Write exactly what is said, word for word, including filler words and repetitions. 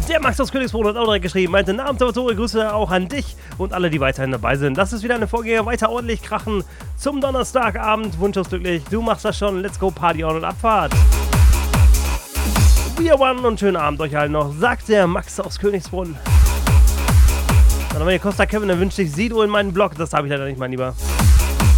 Der Max aus Königsbrunn hat auch direkt geschrieben, meinte Namen, Salvatore, Grüße auch an dich und alle, die weiterhin dabei sind. Lass es wieder eine Vorgänger weiter ordentlich krachen zum Donnerstagabend. Wunschlos glücklich, du machst das schon. Let's go, Party on und Abfahrt. Wir one und schönen Abend euch allen noch, sagt der Max aus Königsbrunn. Dann haben wir hier Costa Kevin, der wünscht sich Sido in meinen Blog. Das habe ich leider nicht, mein Lieber.